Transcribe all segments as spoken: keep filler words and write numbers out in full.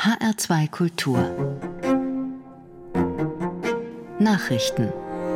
H R zwei Kultur Nachrichten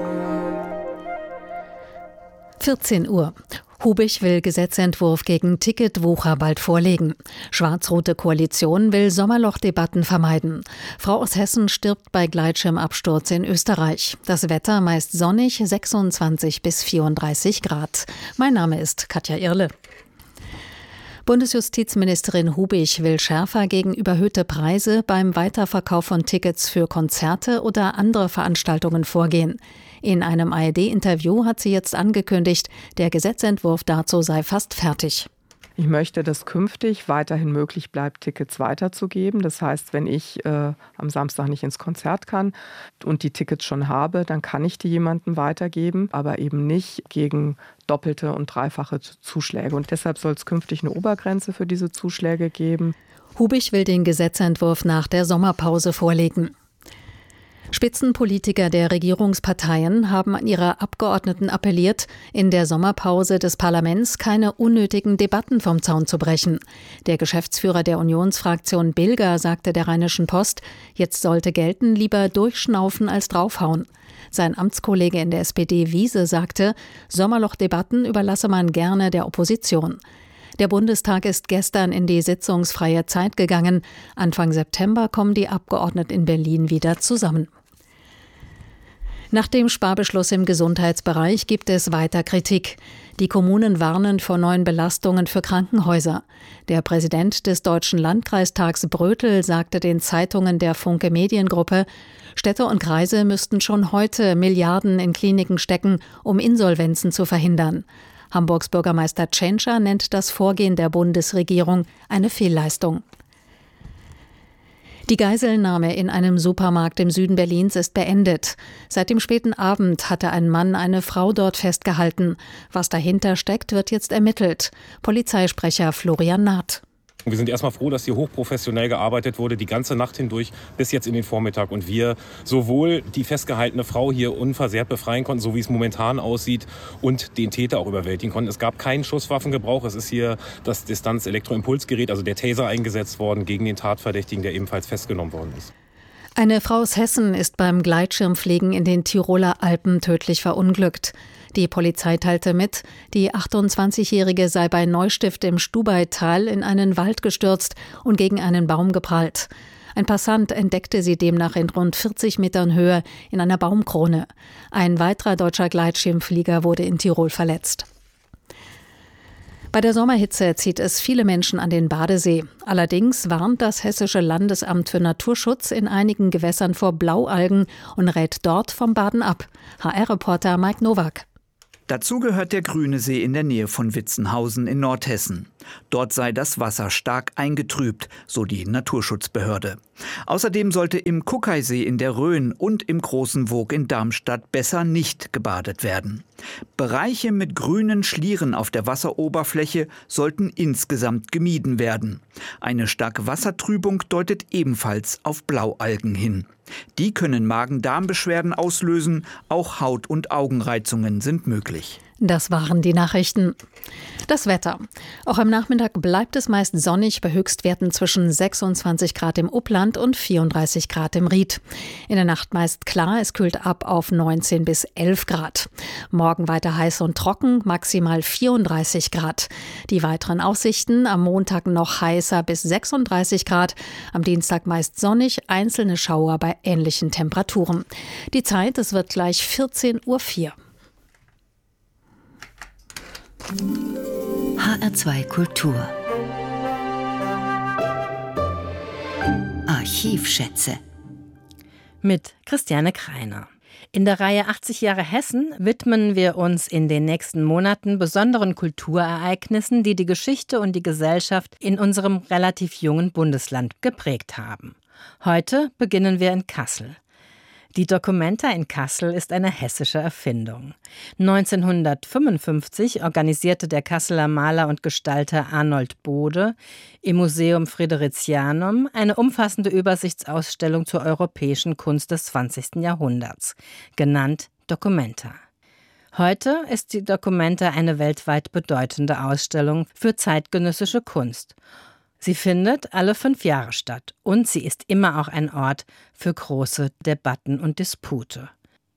vierzehn Uhr. Hubig will Gesetzentwurf gegen Ticketwucher bald vorlegen. Schwarz-rote Koalition will Sommerlochdebatten vermeiden. Frau aus Hessen stirbt bei Gleitschirmabsturz in Österreich. Das Wetter meist sonnig, sechsundzwanzig bis vierunddreißig Grad. Mein Name ist Katja Irle. Bundesjustizministerin Hubig will schärfer gegen überhöhte Preise beim Weiterverkauf von Tickets für Konzerte oder andere Veranstaltungen vorgehen. In einem A R D-Interview hat sie jetzt angekündigt, der Gesetzentwurf dazu sei fast fertig. Ich möchte, dass künftig weiterhin möglich bleibt, Tickets weiterzugeben. Das heißt, wenn ich äh, am Samstag nicht ins Konzert kann und die Tickets schon habe, dann kann ich die jemandem weitergeben, aber eben nicht gegen doppelte und dreifache Zuschläge. Und deshalb soll es künftig eine Obergrenze für diese Zuschläge geben. Hubig will den Gesetzentwurf nach der Sommerpause vorlegen. Spitzenpolitiker der Regierungsparteien haben an ihre Abgeordneten appelliert, in der Sommerpause des Parlaments keine unnötigen Debatten vom Zaun zu brechen. Der Geschäftsführer der Unionsfraktion Bilger sagte der Rheinischen Post, jetzt sollte gelten, lieber durchschnaufen als draufhauen. Sein Amtskollege in der S P D Wiese sagte, Sommerlochdebatten überlasse man gerne der Opposition. Der Bundestag ist gestern in die sitzungsfreie Zeit gegangen. Anfang September kommen die Abgeordneten in Berlin wieder zusammen. Nach dem Sparbeschluss im Gesundheitsbereich gibt es weiter Kritik. Die Kommunen warnen vor neuen Belastungen für Krankenhäuser. Der Präsident des Deutschen Landkreistags Brötel sagte den Zeitungen der Funke Mediengruppe, Städte und Kreise müssten schon heute Milliarden in Kliniken stecken, um Insolvenzen zu verhindern. Hamburgs Bürgermeister Tschentscher nennt das Vorgehen der Bundesregierung eine Fehlleistung. Die Geiselnahme in einem Supermarkt im Süden Berlins ist beendet. Seit dem späten Abend hatte ein Mann eine Frau dort festgehalten. Was dahinter steckt, wird jetzt ermittelt. Polizeisprecher Florian Naht. Wir sind erstmal froh, dass hier hochprofessionell gearbeitet wurde, die ganze Nacht hindurch bis jetzt in den Vormittag. Und wir sowohl die festgehaltene Frau hier unversehrt befreien konnten, so wie es momentan aussieht, und den Täter auch überwältigen konnten. Es gab keinen Schusswaffengebrauch. Es ist hier das Distanz-Elektroimpulsgerät, also der Taser, eingesetzt worden gegen den Tatverdächtigen, der ebenfalls festgenommen worden ist. Eine Frau aus Hessen ist beim Gleitschirmfliegen in den Tiroler Alpen tödlich verunglückt. Die Polizei teilte mit, die achtundzwanzigjährige sei bei Neustift im Stubaital in einen Wald gestürzt und gegen einen Baum geprallt. Ein Passant entdeckte sie demnach in rund vierzig Metern Höhe in einer Baumkrone. Ein weiterer deutscher Gleitschirmflieger wurde in Tirol verletzt. Bei der Sommerhitze zieht es viele Menschen an den Badesee. Allerdings warnt das Hessische Landesamt für Naturschutz in einigen Gewässern vor Blaualgen und rät dort vom Baden ab. H R-Reporter Mike Nowak. Dazu gehört der Grüne See in der Nähe von Witzenhausen in Nordhessen. Dort sei das Wasser stark eingetrübt, so die Naturschutzbehörde. Außerdem sollte im Kuckeisee in der Rhön und im Großen Woog in Darmstadt besser nicht gebadet werden. Bereiche mit grünen Schlieren auf der Wasseroberfläche sollten insgesamt gemieden werden. Eine starke Wassertrübung deutet ebenfalls auf Blaualgen hin. Die können Magen-Darm-Beschwerden auslösen, auch Haut- und Augenreizungen sind möglich. Das waren die Nachrichten. Das Wetter. Auch am Nachmittag bleibt es meist sonnig bei Höchstwerten zwischen sechsundzwanzig Grad im Upland und vierunddreißig Grad im Ried. In der Nacht meist klar, es kühlt ab auf neunzehn bis elf Grad. Morgen weiter heiß und trocken, maximal vierunddreißig Grad. Die weiteren Aussichten: am Montag noch heißer bis sechsunddreißig Grad, am Dienstag meist sonnig, einzelne Schauer bei ähnlichen Temperaturen. Die Zeit, es wird gleich vierzehn Uhr vier. H R zwei Kultur Archivschätze mit Christiane Kreiner. In der Reihe achtzig Jahre Hessen widmen wir uns in den nächsten Monaten besonderen Kulturereignissen, die die Geschichte und die Gesellschaft in unserem relativ jungen Bundesland geprägt haben. Heute beginnen wir in Kassel. Die Documenta in Kassel ist eine hessische Erfindung. neunzehnhundertfünfundfünfzig organisierte der Kasseler Maler und Gestalter Arnold Bode im Museum Fridericianum eine umfassende Übersichtsausstellung zur europäischen Kunst des zwanzigsten Jahrhunderts, genannt Documenta. Heute ist die Documenta eine weltweit bedeutende Ausstellung für zeitgenössische Kunst. Sie findet alle fünf Jahre statt und sie ist immer auch ein Ort für große Debatten und Dispute.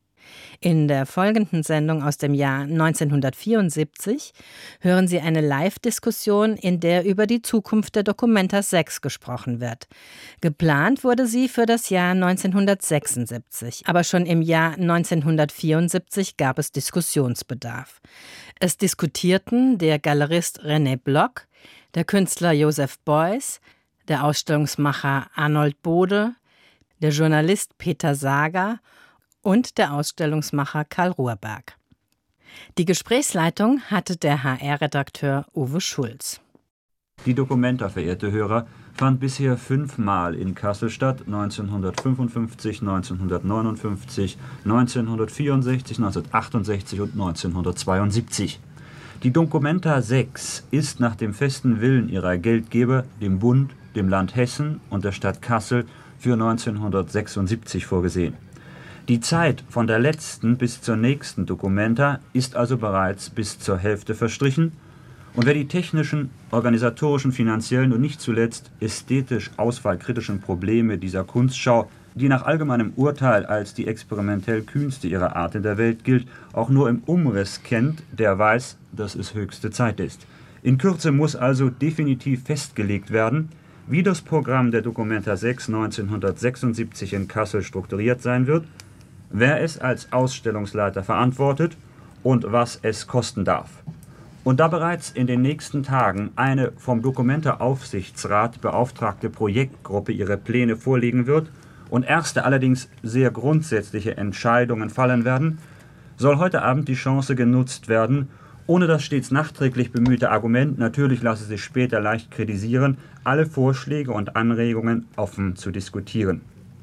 In der folgenden Sendung aus dem Jahr neunzehnhundertvierundsiebzig hören Sie eine Live-Diskussion, in der über die Zukunft der Documenta sechs gesprochen wird. Geplant wurde sie für das Jahr neunzehnhundertsechsundsiebzig, aber schon im Jahr neunzehnhundertvierundsiebzig gab es Diskussionsbedarf. Es diskutierten der Galerist René Block, der Künstler Joseph Beuys, der Ausstellungsmacher Arnold Bode, der Journalist Peter Sager und der Ausstellungsmacher Karl Ruhrberg. Die Gesprächsleitung hatte der H R-Redakteur Uwe Schulz. Die Documenta, verehrte Hörer, fand bisher fünfmal in Kassel statt, neunzehnhundertfünfundfünfzig, neunzehnhundertneunundfünfzig, neunzehnhundertvierundsechzig, neunzehnhundertachtundsechzig und neunzehnhundertzweiundsiebzig. Die Documenta sechs ist nach dem festen Willen ihrer Geldgeber, dem Bund, dem Land Hessen und der Stadt Kassel, für neunzehnhundertsechsundsiebzig vorgesehen. Die Zeit von der letzten bis zur nächsten Documenta ist also bereits bis zur Hälfte verstrichen, und wer die technischen, organisatorischen, finanziellen und nicht zuletzt ästhetisch auswahlkritischen Probleme dieser Kunstschau, die nach allgemeinem Urteil als die experimentell kühnste ihrer Art in der Welt gilt, auch nur im Umriss kennt, der weiß, dass es höchste Zeit ist. In Kürze muss also definitiv festgelegt werden, wie das Programm der Documenta sechs neunzehnhundertsechsundsiebzig in Kassel strukturiert sein wird, wer es als Ausstellungsleiter verantwortet und was es kosten darf. Und da bereits in den nächsten Tagen eine vom Documenta-Aufsichtsrat beauftragte Projektgruppe ihre Pläne vorlegen wird und erste, allerdings sehr grundsätzliche Entscheidungen fallen werden, soll heute Abend die Chance genutzt werden, ohne das stets nachträglich bemühte Argument, natürlich lasse sich später leicht kritisieren, alle Vorschläge und Anregungen offen zu diskutieren.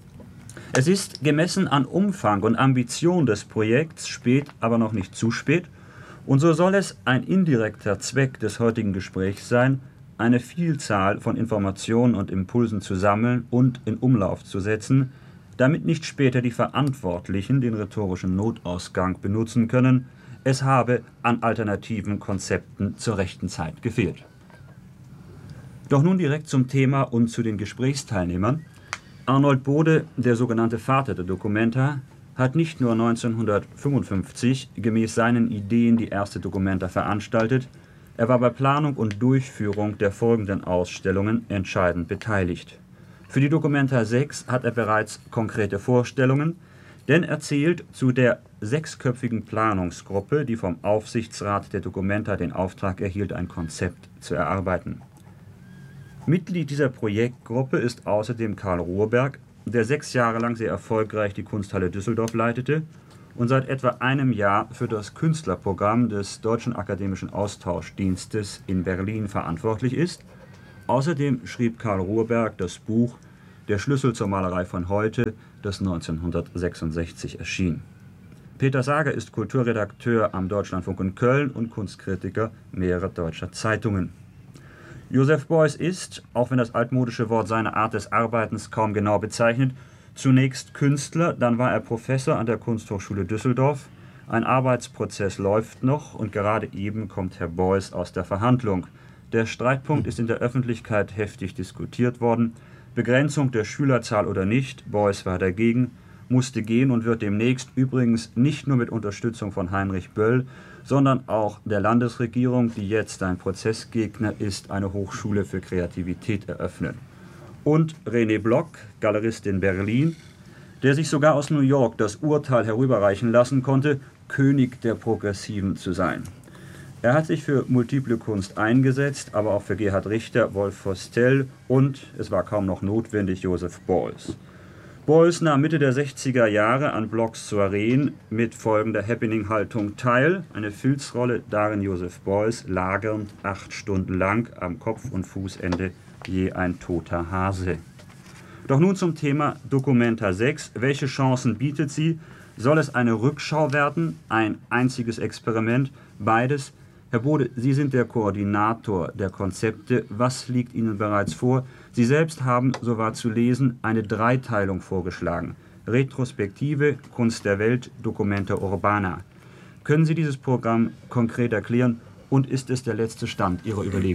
Es ist gemessen an Umfang und Ambition des Projekts spät, aber noch nicht zu spät, und so soll es ein indirekter Zweck des heutigen Gesprächs sein, eine Vielzahl von Informationen und Impulsen zu sammeln und in Umlauf zu setzen, damit nicht später die Verantwortlichen den rhetorischen Notausgang benutzen können, es habe an alternativen Konzepten zur rechten Zeit gefehlt. Doch nun direkt zum Thema und zu den Gesprächsteilnehmern. Arnold Bode, der sogenannte Vater der Documenta, hat nicht nur neunzehnhundertfünfundfünfzig gemäß seinen Ideen die erste Documenta veranstaltet, er war bei Planung und Durchführung der folgenden Ausstellungen entscheidend beteiligt. Für die Documenta sechs hat er bereits konkrete Vorstellungen, denn er zählt zu der sechsköpfigen Planungsgruppe, die vom Aufsichtsrat der Documenta den Auftrag erhielt, ein Konzept zu erarbeiten. Mitglied dieser Projektgruppe ist außerdem Karl Ruhrberg, der sechs Jahre lang sehr erfolgreich die Kunsthalle Düsseldorf leitete und seit etwa einem Jahr für das Künstlerprogramm des Deutschen Akademischen Austauschdienstes in Berlin verantwortlich ist. Außerdem schrieb Karl Ruhrberg das Buch Der Schlüssel zur Malerei von heute, das neunzehnhundertsechsundsechzig erschien. Peter Sager ist Kulturredakteur am Deutschlandfunk in Köln und Kunstkritiker mehrerer deutscher Zeitungen. Joseph Beuys ist, auch wenn das altmodische Wort seine Art des Arbeitens kaum genau bezeichnet, zunächst Künstler, dann war er Professor an der Kunsthochschule Düsseldorf. Ein Arbeitsprozess läuft noch und gerade eben kommt Herr Beuys aus der Verhandlung. Der Streitpunkt ist in der Öffentlichkeit heftig diskutiert worden. Begrenzung der Schülerzahl oder nicht, Beuys war dagegen, musste gehen und wird demnächst übrigens nicht nur mit Unterstützung von Heinrich Böll, sondern auch der Landesregierung, die jetzt ein Prozessgegner ist, eine Hochschule für Kreativität eröffnen. Und René Block, Galerist in Berlin, der sich sogar aus New York das Urteil herüberreichen lassen konnte, König der Progressiven zu sein. Er hat sich für multiple Kunst eingesetzt, aber auch für Gerhard Richter, Wolf Vostell und, es war kaum noch notwendig, Joseph Beuys. Beuys nahm Mitte der sechziger Jahre an Blocks Soireen mit folgender Happening-Haltung teil. Eine Filzrolle, darin Joseph Beuys, lagernd acht Stunden lang, am Kopf- und Fußende je ein toter Hase. Doch nun zum Thema Documenta sechs. Welche Chancen bietet sie? Soll es eine Rückschau werden? Ein einziges Experiment? Beides? Herr Bode, Sie sind der Koordinator der Konzepte. Was liegt Ihnen bereits vor? Sie selbst haben, so war zu lesen, eine Dreiteilung vorgeschlagen. Retrospektive, Kunst der Welt, Documenta Urbana. Können Sie dieses Programm konkret erklären und ist es der letzte Stand Ihrer Überlegungen?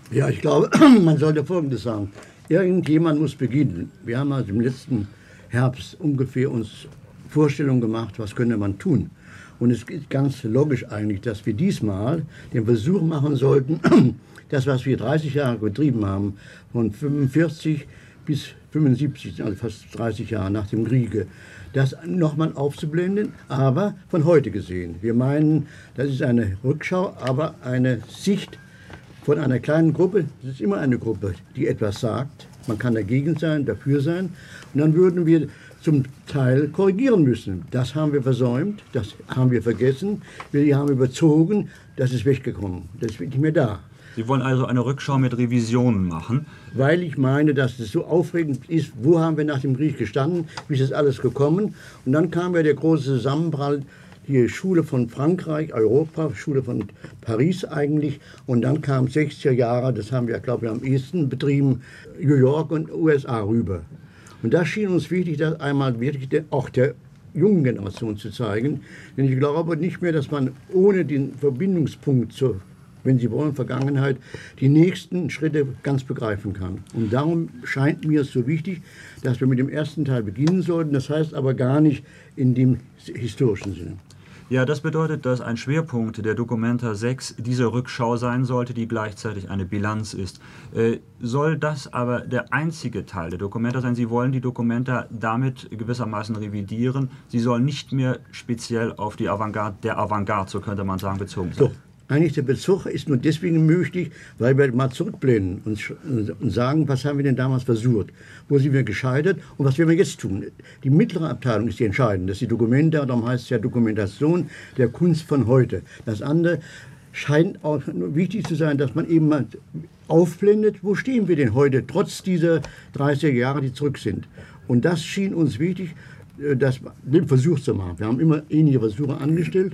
Ja, ich glaube, man sollte Folgendes sagen. Irgendjemand muss beginnen. Wir haben also im letzten Herbst ungefähr uns Vorstellungen gemacht, was könnte man tun. Und es ist ganz logisch eigentlich, dass wir diesmal den Versuch machen sollten, das, was wir dreißig Jahre getrieben haben, von fünfundvierzig bis fünfundsiebzig, also fast dreißig Jahre nach dem Kriege, das nochmal aufzublenden, aber von heute gesehen. Wir meinen, das ist eine Rückschau, aber eine Sicht von einer kleinen Gruppe. Das ist immer eine Gruppe, die etwas sagt. Man kann dagegen sein, dafür sein. Und dann würden wir zum Teil korrigieren müssen. Das haben wir versäumt, das haben wir vergessen. Wir haben überzogen, das ist weggekommen. Das ist nicht mehr da. Sie wollen also eine Rückschau mit Revisionen machen? Weil ich meine, dass es so aufregend ist, wo haben wir nach dem Krieg gestanden, wie ist das alles gekommen. Und dann kam ja der große Zusammenprall, die Schule von Frankreich, Europa, Schule von Paris eigentlich. Und dann kam sechziger Jahre, das haben wir, glaube ich, am ehesten betrieben, New York und U S A rüber. Und da schien uns wichtig, das einmal wirklich auch der jungen Generation zu zeigen. Denn ich glaube nicht mehr, dass man ohne den Verbindungspunkt zur, wenn Sie wollen, Vergangenheit, die nächsten Schritte ganz begreifen kann. Und darum scheint mir es so wichtig, dass wir mit dem ersten Teil beginnen sollten. Das heißt aber gar nicht in dem historischen Sinne. Ja, das bedeutet, dass ein Schwerpunkt der Documenta sechs diese Rückschau sein sollte, die gleichzeitig eine Bilanz ist. Äh, soll das aber der einzige Teil der Documenta sein? Sie wollen die Documenta damit gewissermaßen revidieren. Sie sollen nicht mehr speziell auf die Avantgarde, der Avantgarde, so könnte man sagen, bezogen sein. So. Eigentlich der Bezug ist nur deswegen möglich, weil wir mal zurückblenden und, und sagen, was haben wir denn damals versucht, wo sind wir gescheitert und was werden wir jetzt tun. Die mittlere Abteilung ist die entscheidende, das ist die Documenta, darum heißt es ja Dokumentation der Kunst von heute. Das andere scheint auch wichtig zu sein, dass man eben mal aufblendet, wo stehen wir denn heute, trotz dieser dreißiger Jahre, die zurück sind. Und das schien uns wichtig, das, den Versuch zu machen. Wir haben immer ähnliche Versuche angestellt.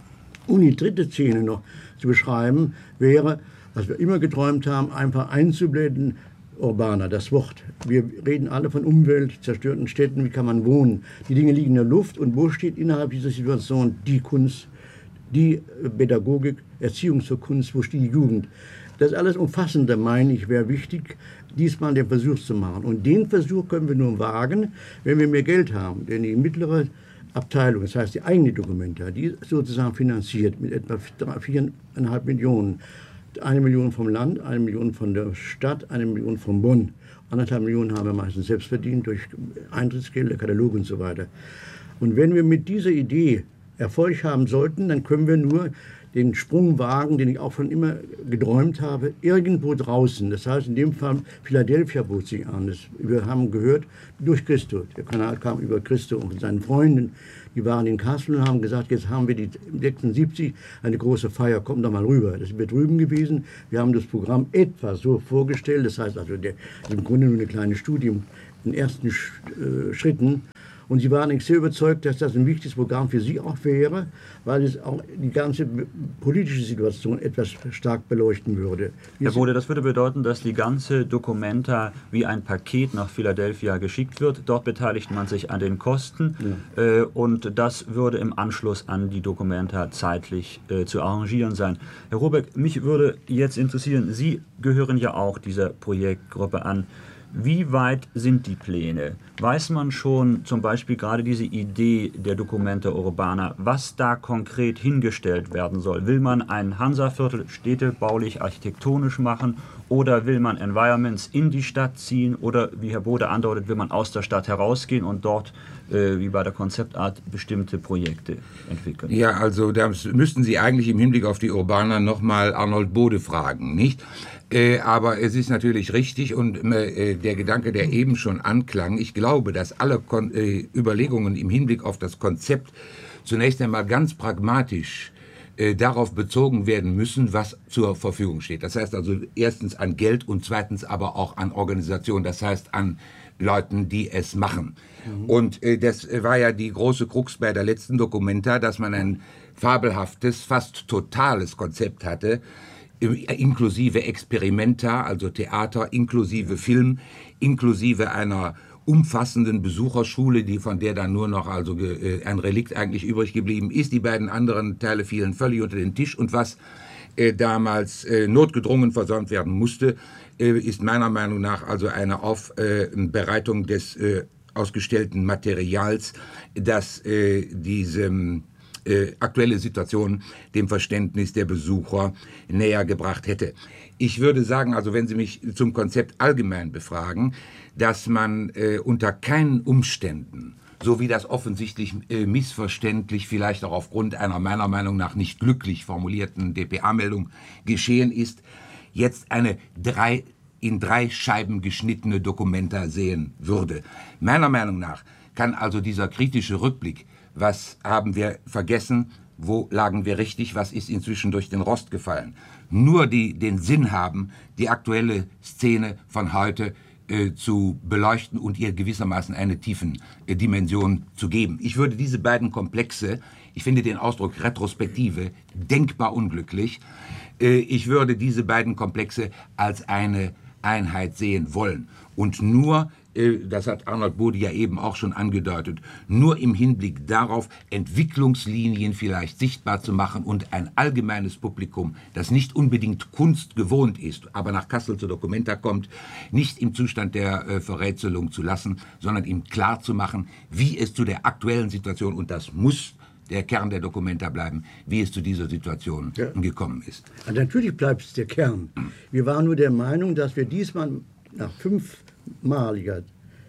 Und die dritte Szene noch zu beschreiben, wäre, was wir immer geträumt haben, einfach einzublenden, Urbana, das Wort. Wir reden alle von Umwelt, zerstörten Städten, wie kann man wohnen. Die Dinge liegen in der Luft und wo steht innerhalb dieser Situation die Kunst, die Pädagogik, Erziehung zur Kunst, wo steht die Jugend. Das alles Umfassende, meine ich, wäre wichtig, diesmal den Versuch zu machen. Und den Versuch können wir nur wagen, wenn wir mehr Geld haben. Denn die mittlere Abteilung, das heißt die eigene Documenta, die ist sozusagen finanziert mit etwa viereinhalb Millionen. Eine Million vom Land, eine Million von der Stadt, eine Million von Bonn. Anderthalb Millionen haben wir meistens selbst verdient durch Eintrittsgelder, Kataloge und so weiter. Und wenn wir mit dieser Idee Erfolg haben sollten, dann können wir nur den Sprung wagen, den ich auch schon immer geträumt habe, irgendwo draußen. Das heißt, in dem Fall Philadelphia bot sich an. Das, wir haben gehört, durch Christo. Der Kanal kam über Christo und seinen Freunden. Die waren in Kassel und haben gesagt, jetzt haben wir die sechsundsiebzig eine große Feier, kommt doch mal rüber. Das sind wir drüben gewesen. Wir haben das Programm etwa so vorgestellt. Das heißt also, der, im Grunde nur eine kleine Studie in den ersten äh, Schritten. Und sie waren sehr überzeugt, dass das ein wichtiges Programm für sie auch wäre, weil es auch die ganze politische Situation etwas stark beleuchten würde. Herr Bode, das würde bedeuten, dass die ganze Documenta wie ein Paket nach Philadelphia geschickt wird. Dort beteiligt man sich an den Kosten. Ja. Äh, und das würde im Anschluss an die Documenta zeitlich äh, zu arrangieren sein. Herr Robeck, mich würde jetzt interessieren, Sie gehören ja auch dieser Projektgruppe an. Wie weit sind die Pläne? Weiß man schon zum Beispiel gerade diese Idee der Documenta Urbana, was da konkret hingestellt werden soll? Will man ein Hansaviertel städtebaulich, architektonisch machen oder will man Environments in die Stadt ziehen oder, wie Herr Bode andeutet, will man aus der Stadt herausgehen und dort, äh, wie bei der Konzeptart, bestimmte Projekte entwickeln? Ja, also da müssten Sie eigentlich im Hinblick auf die Urbana nochmal Arnold Bode fragen, nicht? Äh, aber es ist natürlich richtig und äh, der Gedanke, der eben schon anklang, ich glaube, dass alle Kon- äh, Überlegungen im Hinblick auf das Konzept zunächst einmal ganz pragmatisch äh, darauf bezogen werden müssen, was zur Verfügung steht. Das heißt also erstens an Geld und zweitens aber auch an Organisation, das heißt an Leuten, die es machen. Mhm. Und äh, das war ja die große Krux bei der letzten Documenta, dass man ein fabelhaftes, fast totales Konzept hatte, inklusive Experimenta, also Theater, inklusive Film, inklusive einer umfassenden Besucherschule, die von der dann nur noch also äh, ein Relikt eigentlich übrig geblieben ist. Die beiden anderen Teile fielen völlig unter den Tisch. Und was äh, damals äh, notgedrungen versäumt werden musste, äh, ist meiner Meinung nach also eine Aufbereitung des äh, ausgestellten Materials, das äh, diese äh, aktuelle Situation dem Verständnis der Besucher näher gebracht hätte. Ich würde sagen, also wenn Sie mich zum Konzept allgemein befragen, dass man äh, unter keinen Umständen, so wie das offensichtlich äh, missverständlich, vielleicht auch aufgrund einer meiner Meinung nach nicht glücklich formulierten D P A-Meldung geschehen ist, jetzt eine drei, in drei Scheiben geschnittene Dokumenta sehen würde. Meiner Meinung nach kann also dieser kritische Rückblick, was haben wir vergessen, wo lagen wir richtig, was ist inzwischen durch den Rost gefallen, nur die, den Sinn haben, die aktuelle Szene von heute äh, zu beleuchten und ihr gewissermaßen eine tiefen äh, Dimension zu geben. Ich würde diese beiden Komplexe, ich finde den Ausdruck Retrospektive denkbar unglücklich, äh, ich würde diese beiden Komplexe als eine Einheit sehen wollen. Und nur, äh, das hat Arnold Bode ja eben auch schon angedeutet, nur im Hinblick darauf, Entwicklungslinien vielleicht sichtbar zu machen und ein allgemeines Publikum, das nicht unbedingt Kunst gewohnt ist, aber nach Kassel zur Documenta kommt, nicht im Zustand der äh, Verrätselung zu lassen, sondern ihm klar zu machen, wie es zu der aktuellen Situation, und das muss der Kern der Documenta bleiben, wie es zu dieser Situation ja. gekommen ist. Also natürlich bleibt es der Kern. Wir waren nur der Meinung, dass wir diesmal nach fünfmaliger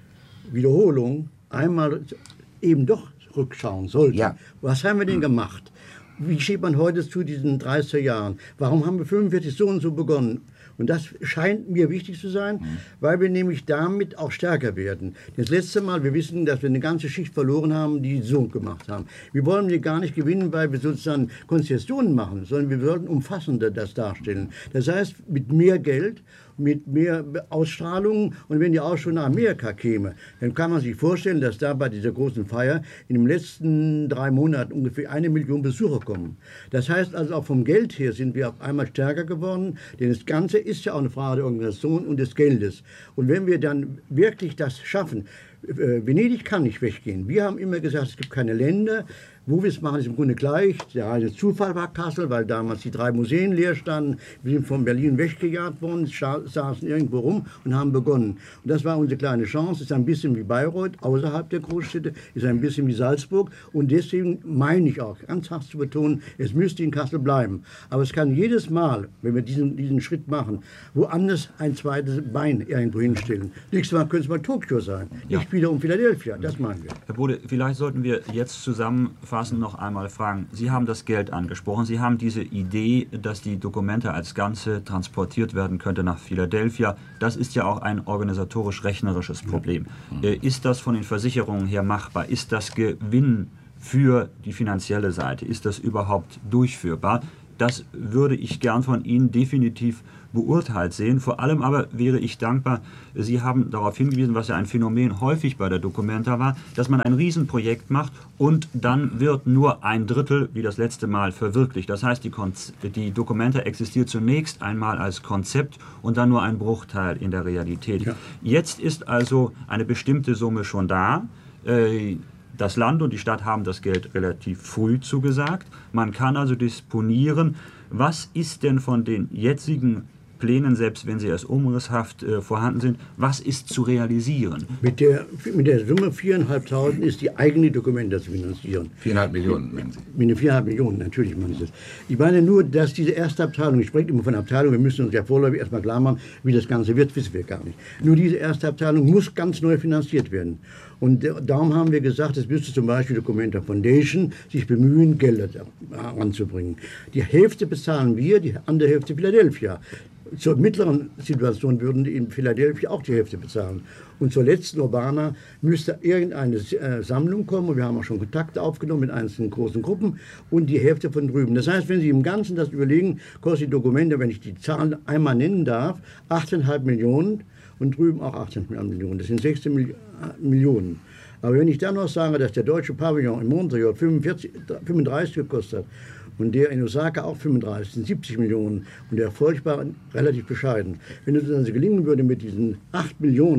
Wiederholung einmal eben doch rückschauen sollten. Ja. Was haben wir denn gemacht? Wie steht man heute zu diesen dreißiger Jahren? Warum haben wir fünfundvierzig so und so begonnen? Und das scheint mir wichtig zu sein, mhm. weil wir nämlich damit auch stärker werden. Das letzte Mal, wir wissen, dass wir eine ganze Schicht verloren haben, die so gemacht haben. Wir wollen die gar nicht gewinnen, weil wir sozusagen Konzessionen machen, sondern wir sollten umfassender das darstellen. Das heißt, mit mehr Geld, mit mehr Ausstrahlung, und wenn die Ausstrahlung nach Amerika käme, dann kann man sich vorstellen, dass da bei dieser großen Feier in den letzten drei Monaten ungefähr eine Million Besucher kommen. Das heißt also, auch vom Geld her sind wir auf einmal stärker geworden, denn das Ganze ist ja auch eine Frage der Organisation und des Geldes. Und wenn wir dann wirklich das schaffen, äh, Venedig kann nicht weggehen. Wir haben immer gesagt, es gibt keine Länder, wo wir es machen, ist im Grunde gleich. Der reine Zufall war Kassel, weil damals die drei Museen leer standen. Wir sind von Berlin weggejagt worden, saßen irgendwo rum und haben begonnen. Und das war unsere kleine Chance. Ist ein bisschen wie Bayreuth, außerhalb der Großstädte, ist ein bisschen wie Salzburg. Und deswegen meine ich auch, ganz hart zu betonen, es müsste in Kassel bleiben. Aber es kann jedes Mal, wenn wir diesen, diesen Schritt machen, woanders ein zweites Bein irgendwo hinstellen. Nächstes Mal könnte es mal Tokio sein, ja. Nicht wiederum Philadelphia, das meinen wir. Herr Bode, vielleicht sollten wir jetzt zusammenfassen, noch einmal fragen. Sie haben das Geld angesprochen. Sie haben diese Idee, dass die Dokumente als Ganze transportiert werden könnte nach Philadelphia. Das ist ja auch ein organisatorisch-rechnerisches Problem. Ja. Ist das von den Versicherungen her machbar? Ist das Gewinn für die finanzielle Seite? Ist das überhaupt durchführbar? Das würde ich gern von Ihnen definitiv beurteilt sehen. Vor allem aber wäre ich dankbar, Sie haben darauf hingewiesen, was ja ein Phänomen häufig bei der Documenta war, dass man ein Riesenprojekt macht und dann wird nur ein Drittel, wie das letzte Mal, verwirklicht. Das heißt, die, Konz die Documenta existiert zunächst einmal als Konzept und dann nur ein Bruchteil in der Realität. Ja. Jetzt ist also eine bestimmte Summe schon da. Äh, Das Land und die Stadt haben das Geld relativ früh zugesagt. Man kann also disponieren. Was ist denn von den jetzigen Plänen, selbst wenn sie erst umrisshaft äh, vorhanden sind, was ist zu realisieren? Mit der, mit der Summe viertausendfünfhundert ist die eigene Documenta zu finanzieren. viereinhalb Millionen, meinen Sie? Mit den viereinhalb Millionen, natürlich meine ich das. Ich meine nur, dass diese erste Abteilung, ich spreche immer von Abteilung, wir müssen uns ja vorläufig erstmal klar machen, wie das Ganze wird, wissen wir gar nicht. Nur diese erste Abteilung muss ganz neu finanziert werden. Und darum haben wir gesagt, es müsste zum Beispiel die Documenta Foundation sich bemühen, Gelder anzubringen. Die Hälfte bezahlen wir, die andere Hälfte Philadelphia. Zur mittleren Situation würden die in Philadelphia auch die Hälfte bezahlen. Und zur letzten Urbana müsste irgendeine äh, Sammlung kommen, und wir haben auch schon Kontakte aufgenommen mit einzelnen großen Gruppen, und die Hälfte von drüben. Das heißt, wenn Sie im Ganzen das überlegen, kostet die Documenta, wenn ich die Zahlen einmal nennen darf, achtzehn Komma fünf Millionen und drüben auch achtzehn Komma fünf Millionen. Das sind sechzehn Millionen. Aber wenn ich dann noch sage, dass der deutsche Pavillon in Montreal fünfundvierzig, fünfunddreißig gekostet hat, und der in Osaka auch fünfunddreißig, sind siebzig Millionen, und der Volksbar relativ bescheiden. Wenn es uns also gelingen würde, mit diesen acht Millionen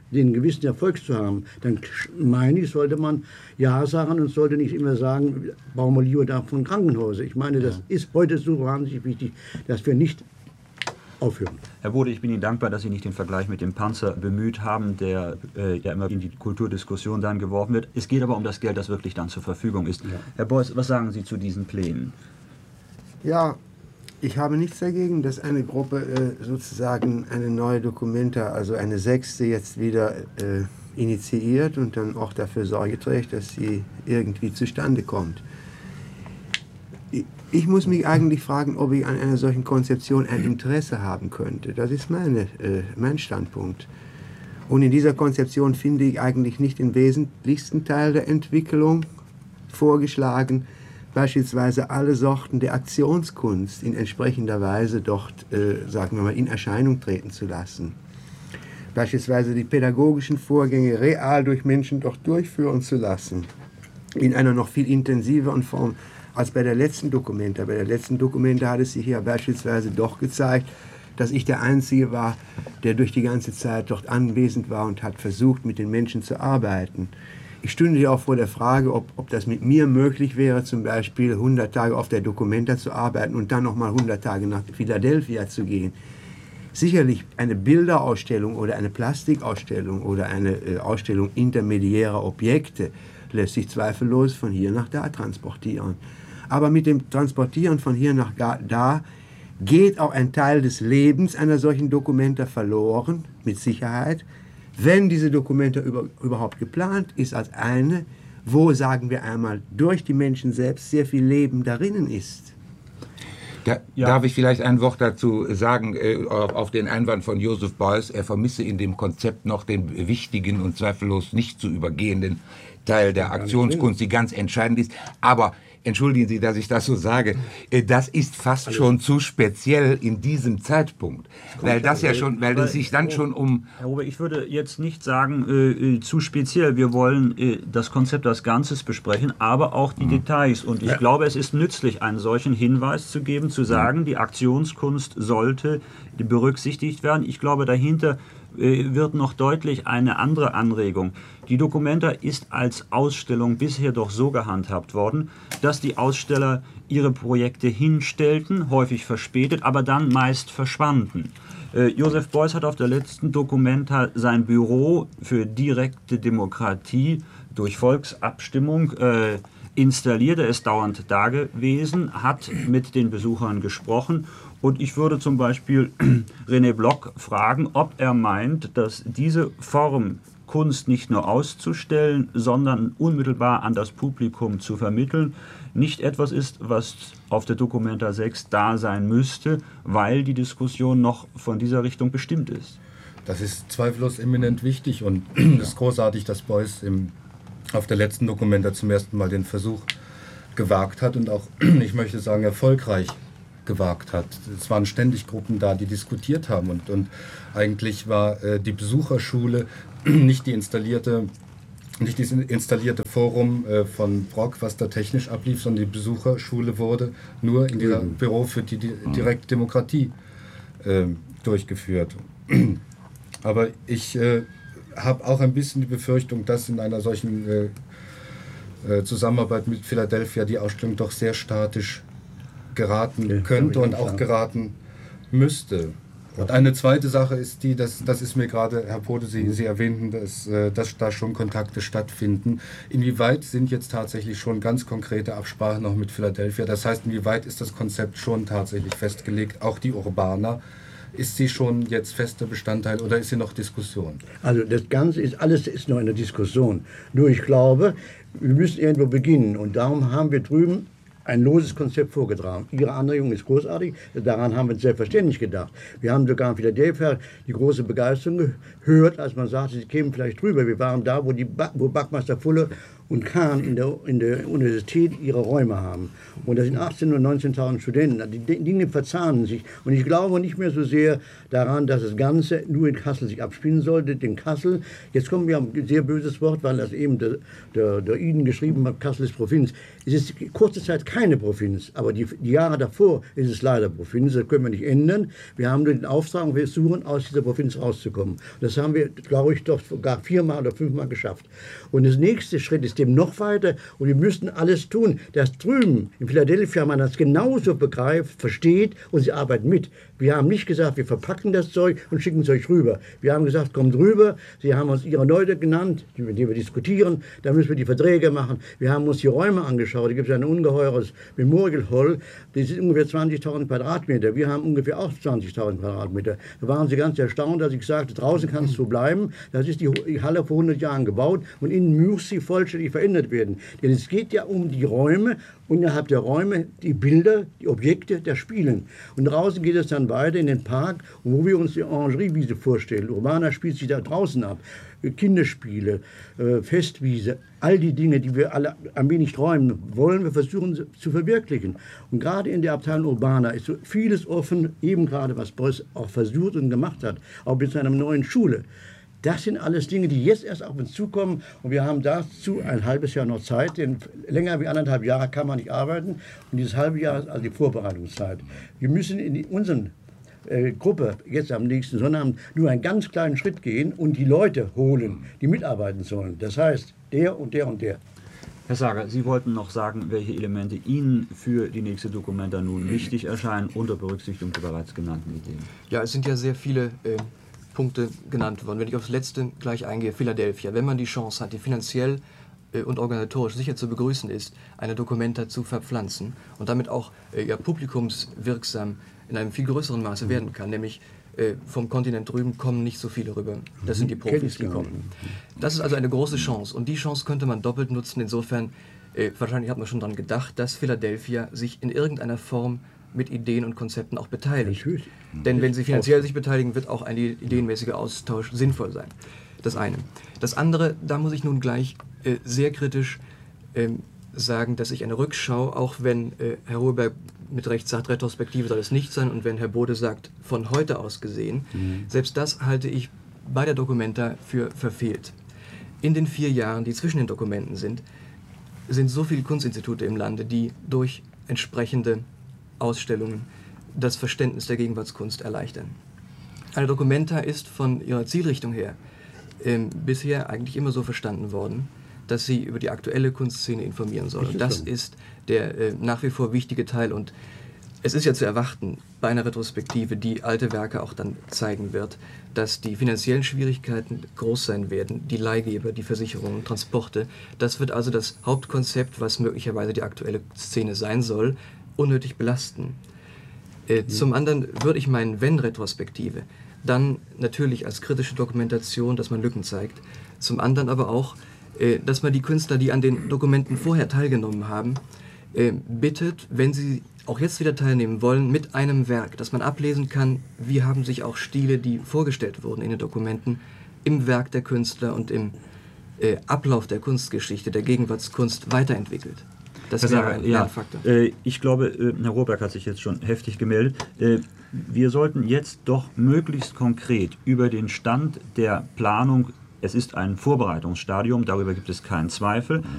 den gewissen Erfolg zu haben, dann meine ich, sollte man Ja sagen und sollte nicht immer sagen, bauen wir lieber davon Krankenhäuser. Ich meine, das ja. ist heute so wahnsinnig wichtig, dass wir nicht aufhören. Herr Bode, ich bin Ihnen dankbar, dass Sie nicht den Vergleich mit dem Panzer bemüht haben, der äh, ja immer in die Kulturdiskussion dann geworfen wird. Es geht aber um das Geld, das wirklich dann zur Verfügung ist. Ja. Herr Beuys, was sagen Sie zu diesen Plänen? Ja, ich habe nichts dagegen, dass eine Gruppe äh, sozusagen eine neue Dokumenta, also eine sechste, jetzt wieder äh, initiiert und dann auch dafür Sorge trägt, dass sie irgendwie zustande kommt. Ich muss mich eigentlich fragen, ob ich an einer solchen Konzeption ein Interesse haben könnte. Das ist meine, äh, mein Standpunkt. Und in dieser Konzeption finde ich eigentlich nicht den wesentlichsten Teil der Entwicklung vorgeschlagen, beispielsweise alle Sorten der Aktionskunst in entsprechender Weise dort, äh, sagen wir mal, in Erscheinung treten zu lassen. Beispielsweise die pädagogischen Vorgänge real durch Menschen dort durchführen zu lassen, in einer noch viel intensiveren Form als bei der letzten Dokumenta. Bei der letzten Dokumenta hat es sich ja beispielsweise doch gezeigt, dass ich der Einzige war, der durch die ganze Zeit dort anwesend war und hat versucht, mit den Menschen zu arbeiten. Ich stünde ja auch vor der Frage, ob, ob das mit mir möglich wäre, zum Beispiel hundert Tage auf der Documenta zu arbeiten und dann nochmal hundert Tage nach Philadelphia zu gehen. Sicherlich eine Bilderausstellung oder eine Plastikausstellung oder eine äh, Ausstellung intermediärer Objekte lässt sich zweifellos von hier nach da transportieren. Aber mit dem Transportieren von hier nach da geht auch ein Teil des Lebens einer solchen Documenta verloren, mit Sicherheit, wenn diese Documenta über, überhaupt geplant ist als eine, wo, sagen wir einmal, durch die Menschen selbst sehr viel Leben darinnen ist. Da, ja. Darf ich vielleicht ein Wort dazu sagen, äh, auf den Einwand von Joseph Beuys, er vermisse in dem Konzept noch den wichtigen und zweifellos nicht zu übergehenden Teil der Aktionskunst, die ganz entscheidend ist. Aber entschuldigen Sie, dass ich das so sage, das ist fast schon zu speziell in diesem Zeitpunkt, weil das ja schon, weil es sich dann schon um... Herr Ober, ich würde jetzt nicht sagen, äh, zu speziell. Wir wollen äh, das Konzept als Ganzes besprechen, aber auch die mhm. Details. Und ich ja. glaube, es ist nützlich, einen solchen Hinweis zu geben, zu sagen, mhm. die Aktionskunst sollte berücksichtigt werden. Ich glaube, dahinter wird noch deutlich eine andere Anregung. Die Documenta ist als Ausstellung bisher doch so gehandhabt worden, dass die Aussteller ihre Projekte hinstellten, häufig verspätet, aber dann meist verschwanden. Äh, Joseph Beuys hat auf der letzten Documenta sein Büro für direkte Demokratie durch Volksabstimmung äh, installiert. Er ist dauernd da gewesen, hat mit den Besuchern gesprochen. Und ich würde zum Beispiel René Block fragen, ob er meint, dass diese Form, Kunst nicht nur auszustellen, sondern unmittelbar an das Publikum zu vermitteln, nicht etwas ist, was auf der Documenta sechs da sein müsste, weil die Diskussion noch von dieser Richtung bestimmt ist. Das ist zweifellos eminent wichtig und es ist großartig, dass Beuys im, auf der letzten Documenta zum ersten Mal den Versuch gewagt hat und auch, ich möchte sagen, erfolgreich gewagt hat. Es waren ständig Gruppen da, die diskutiert haben und, und eigentlich war äh, die Besucherschule nicht die installierte, nicht dieses installierte Forum äh, von Brock, was da technisch ablief, sondern die Besucherschule wurde nur in diesem mhm. Büro für die, die direkte Demokratie äh, durchgeführt. Aber ich äh, habe auch ein bisschen die Befürchtung, dass in einer solchen äh, äh, Zusammenarbeit mit Philadelphia die Ausstellung doch sehr statisch geraten ja, könnte und auch geraten müsste. Und eine zweite Sache ist die, dass, das ist mir gerade, Herr Bode, Sie, Sie erwähnten, dass, dass da schon Kontakte stattfinden. Inwieweit sind jetzt tatsächlich schon ganz konkrete Absprachen noch mit Philadelphia? Das heißt, inwieweit ist das Konzept schon tatsächlich festgelegt? Auch die Urbana, ist sie schon jetzt fester Bestandteil oder ist sie noch Diskussion? Also das Ganze ist, alles ist noch in der Diskussion. Nur ich glaube, wir müssen irgendwo beginnen und darum haben wir drüben ein loses Konzept vorgetragen. Ihre Anregung ist großartig, daran haben wir selbstverständlich gedacht. Wir haben sogar in Philadelphia die große Begeisterung gehört, als man sagte, sie kämen vielleicht drüber. Wir waren da, wo, die ba wo Backmeister Fulle und Kahn in der, in der Universität ihre Räume haben. Und da sind achtzehntausend oder neunzehntausend Studenten. Die Dinge verzahnen sich. Und ich glaube nicht mehr so sehr daran, dass das Ganze nur in Kassel sich abspielen sollte. In Kassel, jetzt kommen wir ein sehr böses Wort, weil das eben der, der, der Iden geschrieben hat, Kassel ist Provinz. Es ist kurze Zeit kein keine Provinz, aber die, die Jahre davor ist es leider Provinz, das können wir nicht ändern. Wir haben den Auftrag und wir versuchen, aus dieser Provinz rauszukommen. Das haben wir, glaube ich, doch sogar viermal oder fünfmal geschafft. Und der nächste Schritt ist dem noch weiter und wir müssen alles tun, dass drüben in Philadelphia man das genauso begreift, versteht und sie arbeiten mit. Wir haben nicht gesagt, wir verpacken das Zeug und schicken es euch rüber. Wir haben gesagt, kommt rüber. Sie haben uns ihre Leute genannt, mit denen wir diskutieren. Da müssen wir die Verträge machen. Wir haben uns die Räume angeschaut. Da gibt es ein ungeheures Memorial Hall. Das ist ungefähr zwanzigtausend Quadratmeter. Wir haben ungefähr auch zwanzigtausend Quadratmeter. Da waren sie ganz erstaunt, dass ich sagte, draußen kannst du bleiben. Das ist die Halle vor hundert Jahren gebaut und innen muss sie vollständig verändert werden. Denn es geht ja um die Räume und innerhalb der Räume die Bilder, die Objekte der Spielen. Und draußen geht es dann weiter in den Park, wo wir uns die Orangeriewiese vorstellen. Urbana spielt sich da draußen ab. Kinderspiele, Festwiese, all die Dinge, die wir alle ein wenig träumen, wollen wir versuchen zu verwirklichen. Und gerade in der Abteilung Urbana ist so vieles offen, eben gerade was Beuys auch versucht und gemacht hat, auch mit seiner neuen Schule. Das sind alles Dinge, die jetzt erst auf uns zukommen und wir haben dazu ein halbes Jahr noch Zeit, denn länger wie anderthalb Jahre kann man nicht arbeiten und dieses halbe Jahr ist also die Vorbereitungszeit. Wir müssen in unseren äh, Gruppe jetzt am nächsten Sonnabend nur einen ganz kleinen Schritt gehen und die Leute holen, die mitarbeiten sollen. Das heißt, der und der und der. Herr Sager, Sie wollten noch sagen, welche Elemente Ihnen für die nächste Documenta nun wichtig erscheinen, unter Berücksichtigung der bereits genannten Ideen. Ja, es sind ja sehr viele äh Punkte genannt worden. Wenn ich aufs Letzte gleich eingehe, Philadelphia, wenn man die Chance hat, die finanziell äh, und organisatorisch sicher zu begrüßen ist, eine Documenta zu verpflanzen und damit auch äh, ja, publikumswirksam in einem viel größeren Maße mhm. werden kann, nämlich äh, vom Kontinent drüben kommen nicht so viele rüber. Das sind die Profis, die kommen. Das ist also eine große Chance und die Chance könnte man doppelt nutzen. Insofern, äh, wahrscheinlich hat man schon daran gedacht, dass Philadelphia sich in irgendeiner Form mit Ideen und Konzepten auch beteiligt. Natürlich. Denn wenn sie finanziell sich beteiligen, wird auch ein ideenmäßiger Austausch sinnvoll sein. Das eine. Das andere, da muss ich nun gleich äh, sehr kritisch äh, sagen, dass ich eine Rückschau, auch wenn äh, Herr Ruheberg mit Recht sagt, Retrospektive soll es nicht sein und wenn Herr Bode sagt, von heute aus gesehen, mhm. selbst das halte ich bei der Documenta für verfehlt. In den vier Jahren, die zwischen den Dokumenten sind, sind so viele Kunstinstitute im Lande, die durch entsprechende Ausstellungen das Verständnis der Gegenwartskunst erleichtern. Eine Documenta ist von ihrer Zielrichtung her äh, bisher eigentlich immer so verstanden worden, dass sie über die aktuelle Kunstszene informieren soll. Und das ist der äh, nach wie vor wichtige Teil. Und es ist ja zu erwarten, bei einer Retrospektive, die alte Werke auch dann zeigen wird, dass die finanziellen Schwierigkeiten groß sein werden, die Leihgeber, die Versicherungen, Transporte. Das wird also das Hauptkonzept, was möglicherweise die aktuelle Szene sein soll, unnötig belasten. Äh, mhm. Zum anderen würde ich meinen, wenn Retrospektive, dann natürlich als kritische Dokumentation, dass man Lücken zeigt. Zum anderen aber auch, äh, dass man die Künstler, die an den Dokumenten vorher teilgenommen haben, äh, bittet, wenn sie auch jetzt wieder teilnehmen wollen, mit einem Werk, dass man ablesen kann, wie haben sich auch Stile, die vorgestellt wurden in den Dokumenten, im Werk der Künstler und im äh, Ablauf der Kunstgeschichte, der Gegenwartskunst weiterentwickelt. Das wäre ein Lernfaktor. Ja, äh, ich glaube, äh, Herr Ruheberg hat sich jetzt schon heftig gemeldet. Äh, wir sollten jetzt doch möglichst konkret über den Stand der Planung, es ist ein Vorbereitungsstadium, darüber gibt es keinen Zweifel,